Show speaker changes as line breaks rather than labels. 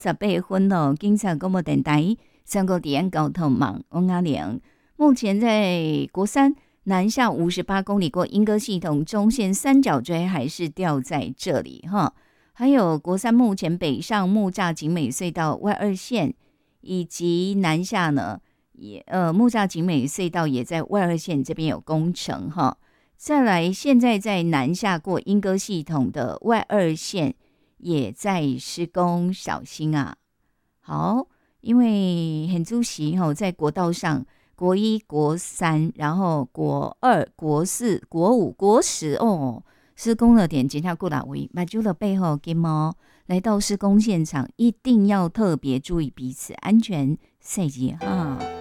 18分哦，警察广播电台全国治安交通网，王阿良。目前在国三南下58公里过莺歌系统中线三角锥还是掉在这里哈。还有国三目前北上木栅景美隧道外二线，以及南下呢也木栅景美隧道也在外二线这边有工程哈。再来，现在在南下过莺歌系统的外二线也在施工，小心啊！好，因为很主席在国道上，国一、国三，然后国二、国四、国五、国十哦，施工了点检查过来位，买住了背后金毛来到施工现场，一定要特别注意彼此安全细节哈。